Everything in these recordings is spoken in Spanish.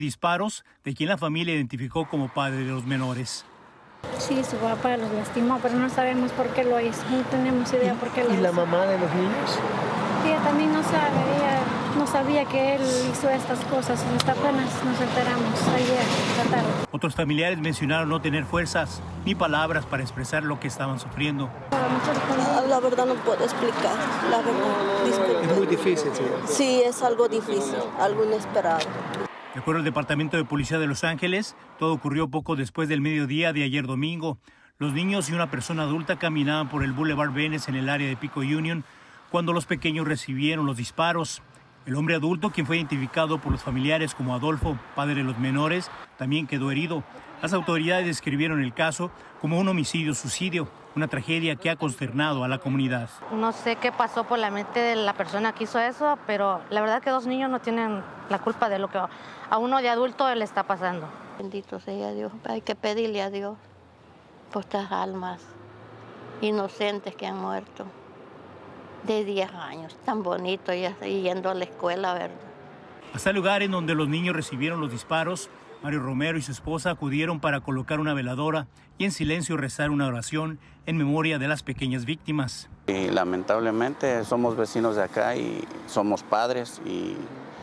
disparos de quien la familia identificó como padre de los menores. Sí, su papá los lastimó, pero no sabemos por qué lo hizo. No tenemos idea por qué lo hizo. ¿Y la mamá de los niños? Ella también no sabe, ella no sabía que él hizo estas cosas. Hasta apenas nos enteramos ayer, esta tarde. Otros familiares mencionaron no tener fuerzas ni palabras para expresar lo que estaban sufriendo. La verdad no puedo explicar, la verdad. Disculpe. Es muy difícil, señor. Sí, es algo difícil, algo inesperado. De acuerdo al Departamento de Policía de Los Ángeles, todo ocurrió poco después del mediodía de ayer domingo. Los niños y una persona adulta caminaban por el Boulevard Venice en el área de Pico Union cuando los pequeños recibieron los disparos. El hombre adulto, quien fue identificado por los familiares como Adolfo, padre de los menores, también quedó herido. Las autoridades describieron el caso como un homicidio-suicidio, una tragedia que ha consternado a la comunidad. No sé qué pasó por la mente de la persona que hizo eso, pero la verdad que 2 niños no tienen la culpa de lo que a uno de adulto le está pasando. Bendito sea Dios, hay que pedirle a Dios por estas almas inocentes que han muerto de 10 años, tan bonito y yendo a la escuela, ¿verdad? Hasta el lugar en donde los niños recibieron los disparos, Mario Romero y su esposa acudieron para colocar una veladora y en silencio rezar una oración en memoria de las pequeñas víctimas. Y lamentablemente somos vecinos de acá y somos padres y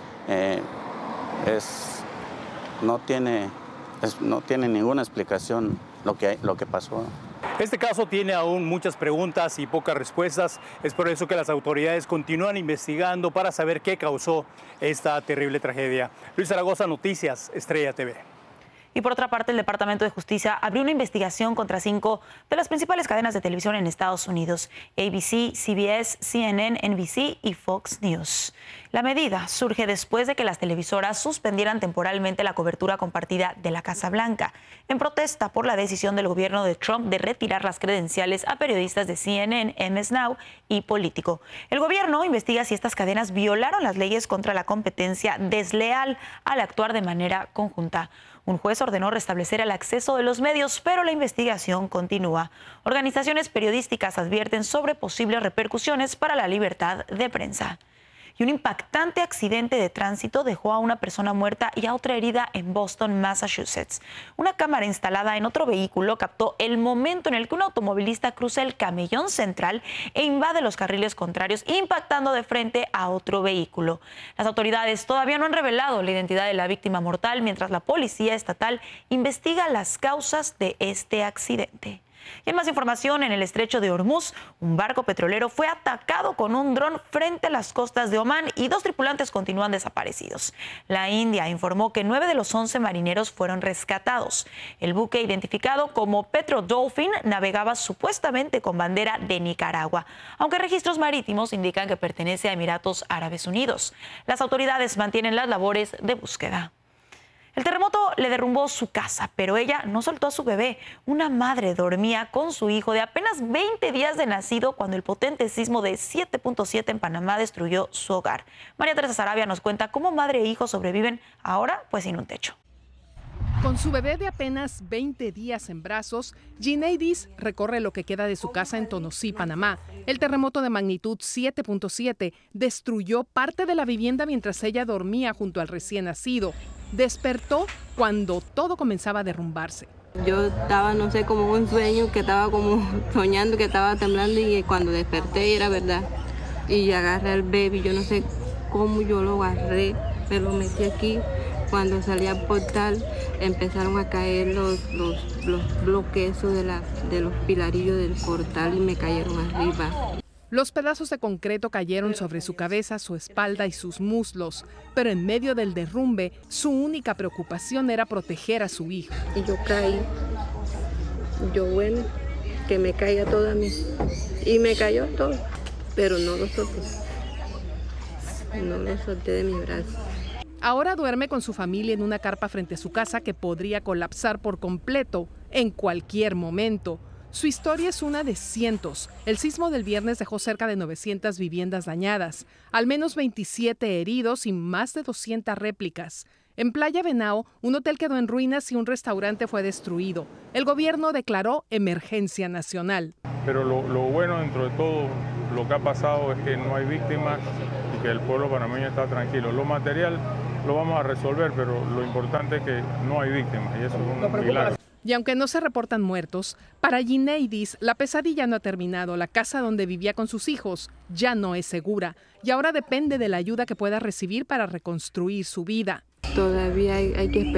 no tiene ninguna explicación lo que pasó. Este caso tiene aún muchas preguntas y pocas respuestas. Es por eso que las autoridades continúan investigando para saber qué causó esta terrible tragedia. Luis Zaragoza, Noticias, Estrella TV. Y por otra parte, el Departamento de Justicia abrió una investigación contra 5 de las principales cadenas de televisión en Estados Unidos: ABC, CBS, CNN, NBC y Fox News. La medida surge después de que las televisoras suspendieran temporalmente la cobertura compartida de la Casa Blanca, en protesta por la decisión del gobierno de Trump de retirar las credenciales a periodistas de CNN, MS Now y Político. El gobierno investiga si estas cadenas violaron las leyes contra la competencia desleal al actuar de manera conjunta. Un juez ordenó restablecer el acceso de los medios, pero la investigación continúa. Organizaciones periodísticas advierten sobre posibles repercusiones para la libertad de prensa. Y un impactante accidente de tránsito dejó a una persona muerta y a otra herida en Boston, Massachusetts. Una cámara instalada en otro vehículo captó el momento en el que un automovilista cruza el camellón central e invade los carriles contrarios, impactando de frente a otro vehículo. Las autoridades todavía no han revelado la identidad de la víctima mortal, mientras la policía estatal investiga las causas de este accidente. Y en más información, en el estrecho de Hormuz, un barco petrolero fue atacado con un dron frente a las costas de Omán y 2 tripulantes continúan desaparecidos. La India informó que 9 de los 11 marineros fueron rescatados. El buque, identificado como Petro Dolphin, navegaba supuestamente con bandera de Nicaragua, aunque registros marítimos indican que pertenece a Emiratos Árabes Unidos. Las autoridades mantienen las labores de búsqueda. El terremoto le derrumbó su casa, pero ella no soltó a su bebé. Una madre dormía con su hijo de apenas 20 días de nacido cuando el potente sismo de 7.7 en Panamá destruyó su hogar. María Teresa Sarabia nos cuenta cómo madre e hijo sobreviven ahora pues sin un techo. Con su bebé de apenas 20 días en brazos, Gineidis recorre lo que queda de su casa en Tonosí, Panamá. El terremoto de magnitud 7.7 destruyó parte de la vivienda mientras ella dormía junto al recién nacido. Despertó cuando todo comenzaba a derrumbarse. Yo estaba, no sé, como un sueño, que estaba como soñando, que estaba temblando, y cuando desperté era verdad. Y agarré al bebé, yo no sé cómo yo lo agarré, me lo metí aquí. Cuando salí al portal empezaron a caer los bloques de los pilarillos del portal y me cayeron arriba. Los pedazos de concreto cayeron sobre su cabeza, su espalda y sus muslos, pero en medio del derrumbe, su única preocupación era proteger a su hijo. Y yo caí, bueno, que me caiga todo a mí. Y me cayó todo, pero no lo solté. No lo solté de mi brazo. Ahora duerme con su familia en una carpa frente a su casa que podría colapsar por completo en cualquier momento. Su historia es una de cientos. El sismo del viernes dejó cerca de 900 viviendas dañadas, al menos 27 heridos y más de 200 réplicas. En Playa Venao, un hotel quedó en ruinas y un restaurante fue destruido. El gobierno declaró emergencia nacional. Pero lo bueno dentro de todo lo que ha pasado es que no hay víctimas y que el pueblo panameño está tranquilo. Lo material lo vamos a resolver, pero lo importante es que no hay víctimas y eso es un milagro. Y aunque no se reportan muertos, para Gineidis la pesadilla no ha terminado. La casa donde vivía con sus hijos ya no es segura y ahora depende de la ayuda que pueda recibir para reconstruir su vida. Todavía hay que esperar.